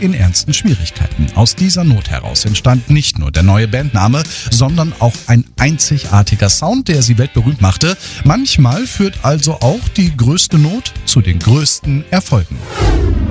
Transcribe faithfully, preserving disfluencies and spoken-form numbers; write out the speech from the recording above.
in ernsten Schwierigkeiten. Aus dieser Not heraus entstand nicht nur der neue Bandname, sondern auch ein einzigartiger Sound, der sie weltberühmt machte. Manchmal führt also auch die größte Not zu den größten Erfolgen.